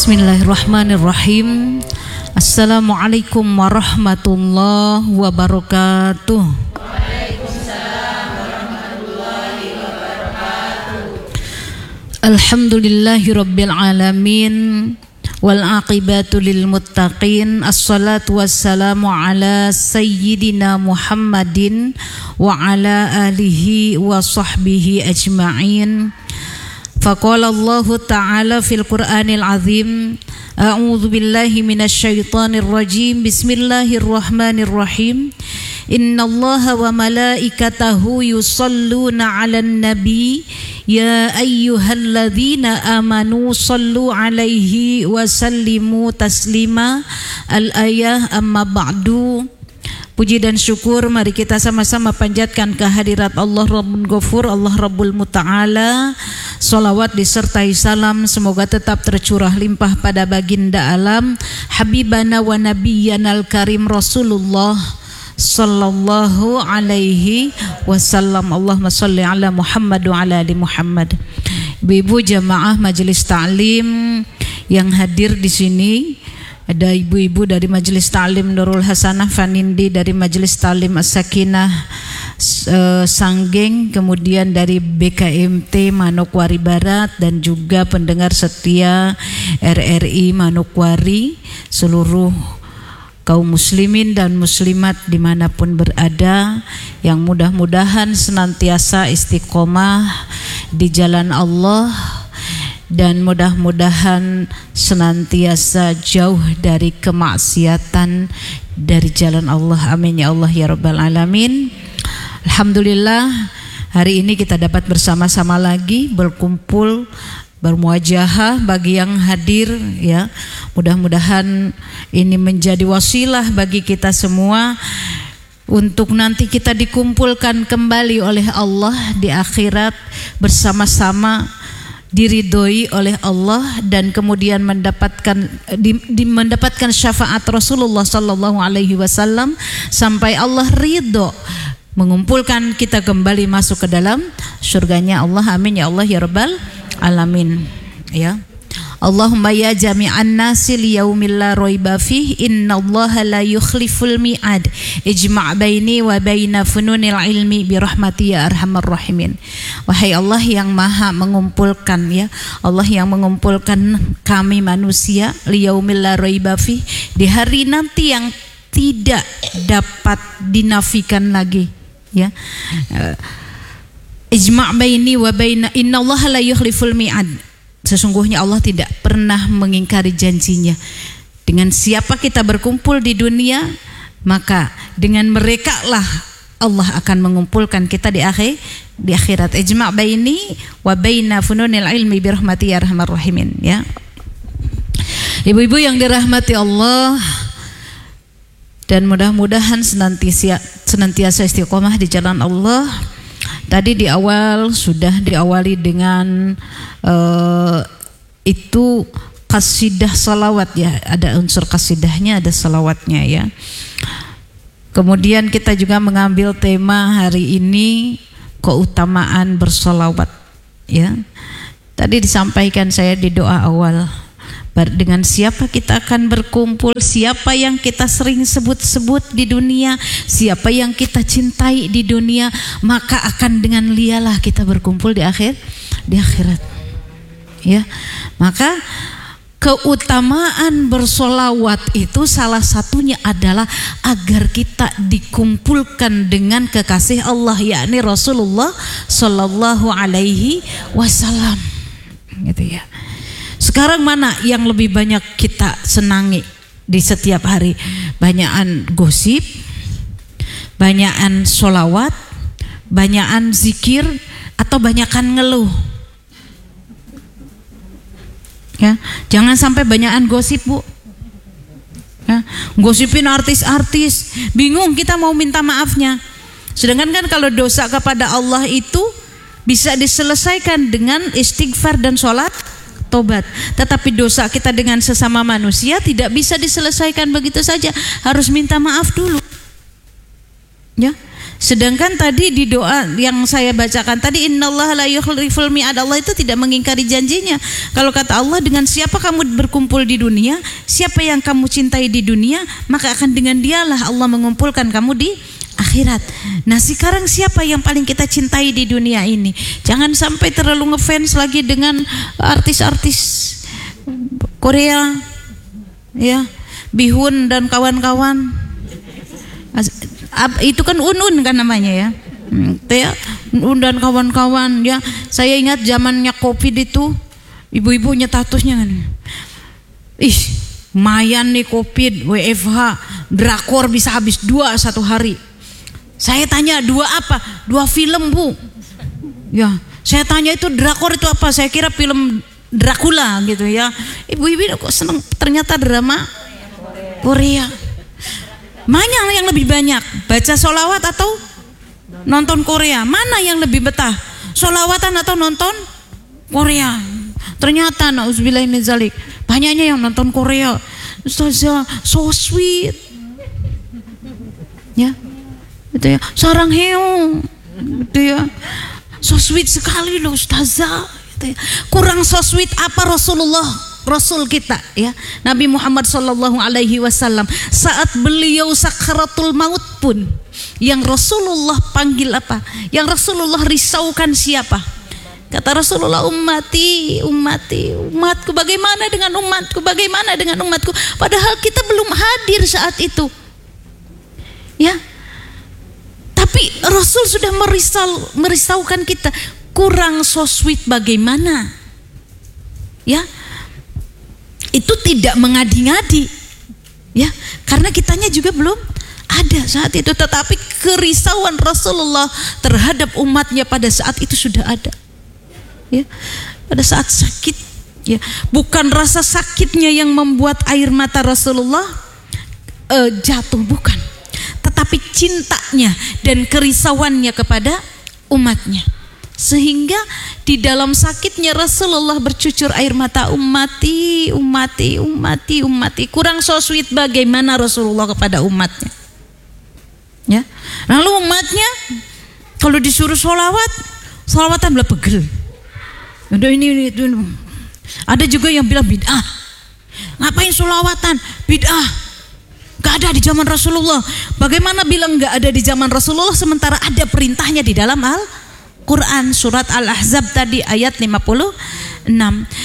Bismillahirrahmanirrahim. Assalamualaikum warahmatullahi wabarakatuh. Waalaikumsalam warahmatullahi wabarakatuh. Alhamdulillahi rabbil alamin wal aqibatu lil muttaqin. Assalatu wassalamu ala sayyidina Muhammadin wa ala alihi wa sahbihi ajma'in. Faqala Allahu ta'ala fil Qur'anil azim, a'udzu billahi minasy syaithanir rajim. Bismillahirrahmanirrahim. Innallaha wa malaikatahu yusholluna 'alan nabi ya ayyuhalladzina amanu shallu 'alaihi wa sallimu taslima. Al-ayah. Amma ba'du. Puji dan syukur mari kita sama-sama panjatkan kehadirat Allah Rabbul Ghafur, Allah Rabbul Muta'ala. Salawat disertai salam semoga tetap tercurah limpah pada baginda alam Habibana wa Nabiyyanal Karim Rasulullah sallallahu alaihi wasallam. Allahumma salli ala Muhammad wa ala ali Muhammad. Ibu-ibu jamaah majelis ta'lim yang hadir di sini, ada ibu-ibu dari Majelis Ta'lim Nurul Hasanah Fanindi, dari Majelis Ta'lim As-Sakinah Sanggeng, kemudian dari BKMT Manokwari Barat, dan juga pendengar setia RRI Manokwari, seluruh kaum muslimin dan muslimat dimanapun berada, yang mudah-mudahan senantiasa istiqomah di jalan Allah dan mudah-mudahan senantiasa jauh dari kemaksiatan dari jalan Allah. Amin ya Allah ya rabbal alamin. Alhamdulillah, hari ini kita dapat bersama-sama lagi berkumpul, bermuajahah bagi yang hadir ya. Mudah-mudahan ini menjadi wasilah bagi kita semua untuk nanti kita dikumpulkan kembali oleh Allah di akhirat bersama-sama, diridhoi oleh Allah, dan kemudian mendapatkan syafaat Rasulullah sallallahu alaihi wasallam sampai Allah ridho mengumpulkan kita kembali masuk ke dalam surganya Allah. Amin ya Allah ya rabbal alamin ya. Allahumma ya jami'an nasil yaumil la raiba fih innallaha la yukhliful mi'ad ijma' baini wa baina fununil ilmi birahmati ya arhamar rahimin. Wahai Allah yang maha mengumpulkan ya, Allah yang mengumpulkan kami manusia liyaumil la raiba fih, di hari nanti yang tidak dapat dinafikan lagi ya. Ijma' baini wa baina innallaha la yukhliful mi'ad. Sesungguhnya Allah tidak pernah mengingkari janjinya. Dengan siapa kita berkumpul di dunia, maka dengan mereka lah Allah akan mengumpulkan kita di akhirat. Ijma' baini wa baina fununil ilmi birahmati ya arhamar rahimin ya. Ibu-ibu yang dirahmati Allah, dan mudah-mudahan senantiasa istiqomah di jalan Allah. Tadi di awal sudah diawali dengan itu qasidah salawat ya, ada unsur qasidahnya, ada salawatnya ya. Kemudian kita juga mengambil tema hari ini keutamaan bersolawat ya. Tadi disampaikan saya di doa awal, dengan siapa kita akan berkumpul, siapa yang kita sering sebut-sebut di dunia, siapa yang kita cintai di dunia, maka akan dengan lialah kita berkumpul di akhirat ya. Maka keutamaan bersolawat itu salah satunya adalah agar kita dikumpulkan dengan kekasih Allah, yakni Rasulullah sallallahu alaihi wasallam gitu ya. Sekarang mana yang lebih banyak kita senangi di setiap hari? Banyakan gosip, banyakan solawat, banyakan zikir, atau banyakan ngeluh? Ya, jangan sampai banyakan gosip, Bu. Ya, gosipin artis-artis, bingung kita mau minta maafnya. Sedangkan kan kalau dosa kepada Allah itu bisa diselesaikan dengan istighfar dan sholat tobat. Tetapi dosa kita dengan sesama manusia tidak bisa diselesaikan begitu saja, harus minta maaf dulu ya. Sedangkan tadi di doa yang saya bacakan tadi, innallaha la yukhliful mi'ad, Allah itu tidak mengingkari janjinya. Kalau kata Allah, dengan siapa kamu berkumpul di dunia, siapa yang kamu cintai di dunia, maka akan dengan dialah Allah mengumpulkan kamu di akhirat. Nah sekarang siapa yang paling kita cintai di dunia ini? Jangan sampai terlalu ngefans lagi dengan artis-artis Korea, ya, Bihun dan kawan-kawan. Itu kan Unun kan namanya ya. Ya, Unun dan kawan-kawan ya. Saya ingat zamannya Covid itu, ibu-ibunya statusnya kan. Ih, lumayan nih Covid, WFH, drakor bisa habis 2 satu hari. Saya tanya 2 apa? 2 film Bu. Ya, saya tanya itu drakor itu apa? Saya kira film Dracula gitu ya. Ibu-ibu kok seneng ternyata drama Korea. Mana yang lebih banyak? Baca sholawat atau nonton Korea? Mana yang lebih betah? Sholawatan atau nonton Korea? Ternyata nauzubillahi min dzalik, banyaknya yang nonton Korea. Ustazah, so sweet. Ya. Itu ya, sarang heo. Itu ya. So sweet sekali loh Ustazah. Itu ya. Kurang so sweet apa Rasul kita ya, Nabi Muhammad sallallahu alaihi wasallam, saat beliau sakaratul maut pun yang Rasulullah panggil apa? Yang Rasulullah risaukan siapa? Kata Rasulullah, ummati, umatku, bagaimana dengan umatku? Bagaimana dengan umatku? Padahal kita belum hadir saat itu. Ya. Tapi Rasul sudah merisaukan kita. Kurang so sweet bagaimana? Ya. Itu tidak mengadi-ngadi ya, karena kitanya juga belum ada saat itu, tetapi kerisauan Rasulullah terhadap umatnya pada saat itu sudah ada ya, pada saat sakit ya. Bukan rasa sakitnya yang membuat air mata Rasulullah jatuh, bukan, tetapi cintanya dan kerisauannya kepada umatnya, sehingga di dalam sakitnya Rasulullah bercucur air mata, ummati. Kurang so sweet bagaimana Rasulullah kepada umatnya ya. Lalu umatnya kalau disuruh sholawatan belah pegel. Ada ini itu. Ada juga yang bilang bid'ah. Ngapain sholawatan? Bid'ah. Gak ada di zaman Rasulullah. Bagaimana bilang gak ada di zaman Rasulullah sementara ada perintahnya di dalam Al-Quran surat Al-Ahzab tadi ayat 56.